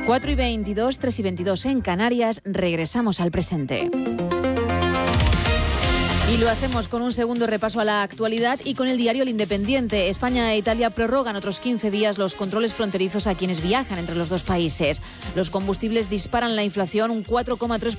4:22, 3:22 en Canarias. Regresamos al presente. Y lo hacemos con un segundo repaso a la actualidad y con el diario El Independiente. España e Italia prorrogan otros 15 días los controles fronterizos a quienes viajan entre los dos países. Los combustibles disparan la inflación un 4,3%.